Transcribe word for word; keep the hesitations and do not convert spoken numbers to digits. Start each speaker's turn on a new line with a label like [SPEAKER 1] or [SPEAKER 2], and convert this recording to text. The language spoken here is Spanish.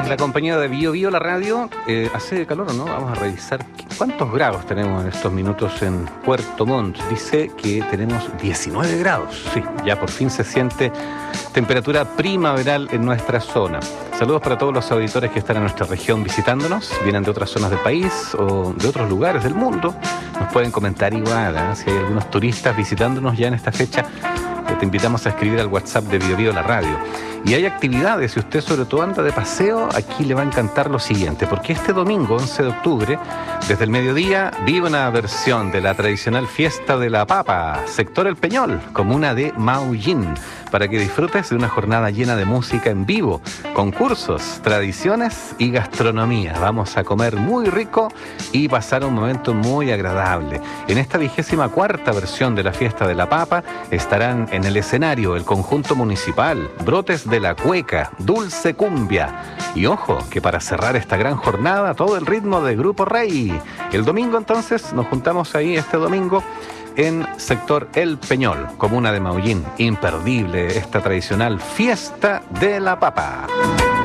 [SPEAKER 1] la compañía de Bio Bio, la radio. Eh, ¿Hace calor o no? Vamos a revisar cuántos grados tenemos en estos minutos en Puerto Montt. Dice que tenemos diecinueve grados. Sí, ya por fin se siente temperatura primaveral en nuestra zona. Saludos para todos los auditores que están en nuestra región visitándonos, vienen de otras zonas del país o de otros lugares del mundo. Nos pueden comentar igual, ¿eh? Si hay algunos turistas visitándonos ya en esta fecha, eh, te invitamos a escribir al WhatsApp de Bio Bio, la radio. Y hay actividades, si usted sobre todo anda de paseo, aquí le va a encantar lo siguiente, porque este domingo, once de octubre, desde el mediodía, vive una versión de la tradicional fiesta de la papa, sector El Peñol, comuna de Maullín, para que disfrutes de una jornada llena de música en vivo, concursos, tradiciones y gastronomía. Vamos a comer muy rico y pasar un momento muy agradable. En esta vigésima cuarta versión de la fiesta de la papa estarán en el escenario el conjunto municipal, Brotes de la Cueca, Dulce Cumbia. Y ojo, que para cerrar esta gran jornada, todo el ritmo de Grupo Rey. El domingo entonces nos juntamos ahí este domingo en sector El Peñol, comuna de Maullín. Imperdible esta tradicional fiesta de la papa.